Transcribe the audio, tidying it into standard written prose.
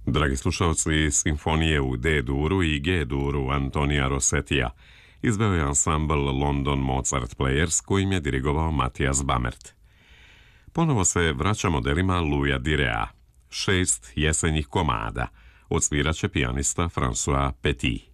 Dragi slušalci, simfonije u D-duru i G-duru Antonija Rossetija izveo je ansambl London Mozart Players kojim je dirigovao Matthias Bamert. Ponovo se vraćamo delima Louisa Direa. 6 jesenjih komada odsvirat će pijanista François Petit.